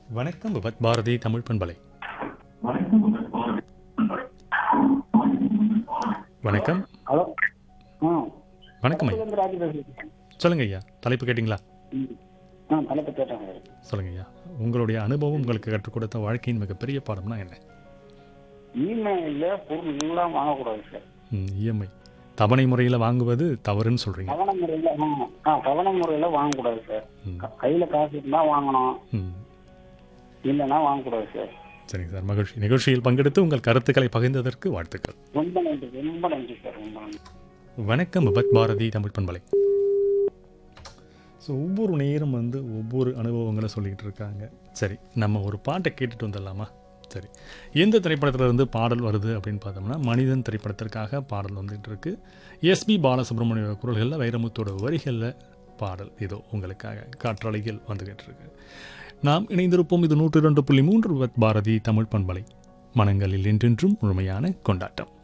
வணக்கம் விபத் பாரதி தமிழ் பண்பலை. வணக்கம். ஹலோ. வணக்கம் ஐயா. பக்கத்துலேருந்து ராஜி பேசுகிறேன். சொல்லுங்க ஐயா, தலைப்பு கேட்டிங்களா? தலைப்பு கேட்டாங்க. சொல்லுங்க ஐயா, உங்களுடைய அனுபவம் உங்களுக்கு கற்றுக் கொடுத்த வாழ்க்கையின் மிகப்பெரிய பாடம்னா என்ன? இமெயிலில் பொருள் எல்லாம் வாங்கக்கூடாது சார். இஎம்ஐ தவணை முறையில் வாங்குவது தவறுன்னு சொல்கிறீங்க. தவணை முறையில் வாங்கக்கூடாது சார். கையில் காசு இருந்தால் வாங்கணும், ம் இல்லைன்னா வாங்கக்கூடாது சார். சரிங்க சார், மகிழ்ச்சி. நிகழ்ச்சியில் பங்கெடுத்து உங்கள் கருத்துக்களை பகிர்ந்ததற்கு வாழ்த்துக்கள். ரொம்ப நன்றி, ரொம்ப நன்றி சார், ரொம்ப நன்றி. வணக்கம் விபத் பாரதி தமிழ் பண்பலை. ஸோ ஒவ்வொரு நேரம் ஒவ்வொரு அனுபவங்களை சொல்லிக்கிட்டு இருக்காங்க. சரி, நம்ம ஒரு பாட்டை கேட்டுட்டு வந்துடலாமா? சரி, எந்த திரைப்படத்திலிருந்து பாடல் வருது அப்படின்னு பார்த்தோம்னா, மனிதன் திரைப்படத்திற்காக பாடல் வந்துகிட்டு இருக்கு. எஸ்பி பாலசுப்ரமணிய குரல்களில், வைரமுத்தோட வரிகளில் பாடல் இதோ உங்களுக்காக காற்றலையில் வந்துகிட்டு இருக்கு. நாம் இணைந்திருப்போம். இது 102.3 விபத் பாரதி தமிழ் பண்பலை. மனங்களில் என்றென்றும் முழுமையான கொண்டாட்டம்.